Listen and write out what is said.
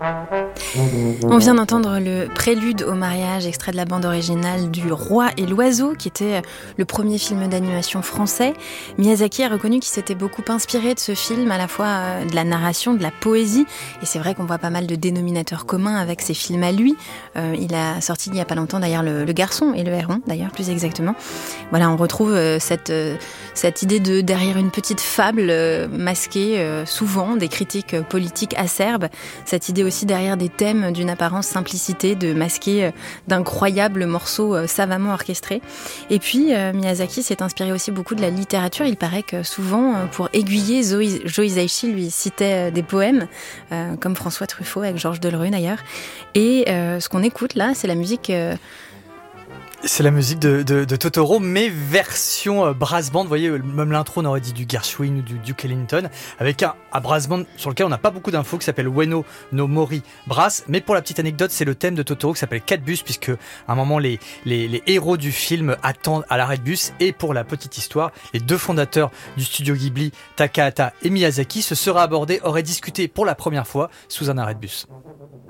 On vient d'entendre le prélude au mariage, extrait de la bande originale du Roi et l'Oiseau, qui était le premier film d'animation français. Miyazaki a reconnu qu'il s'était beaucoup inspiré de ce film, à la fois de la narration, de la poésie. Et c'est vrai qu'on voit pas mal de dénominateurs communs avec ses films à lui. Il a sorti il y a pas longtemps d'ailleurs le Garçon et le Héron, d'ailleurs plus exactement. Voilà, on retrouve cette idée de derrière une petite fable masquée, souvent des critiques politiques acerbes. Cette idée aussi derrière des thèmes d'une apparence simplicité, de masquer d'incroyables morceaux savamment orchestrés. Et puis Miyazaki s'est inspiré aussi beaucoup de la littérature. Il paraît que souvent, pour aiguiller, Jo Hisaishi lui citait des poèmes, comme François Truffaut avec Georges Delerue d'ailleurs. Et ce qu'on écoute là, c'est la musique... C'est la musique de Totoro, mais version brass band. Vous voyez, même l'intro, on aurait dit du Gershwin ou du Duke Ellington, avec un brass band sur lequel on n'a pas beaucoup d'infos, qui s'appelle Ueno no Mori Brass. Mais pour la petite anecdote, c'est le thème de Totoro qui s'appelle 4 bus, puisque à un moment, les héros du film attendent à l'arrêt de bus. Et pour la petite histoire, les deux fondateurs du studio Ghibli, Takahata et Miyazaki, se seraient abordés, auraient discuté pour la première fois sous un arrêt de bus.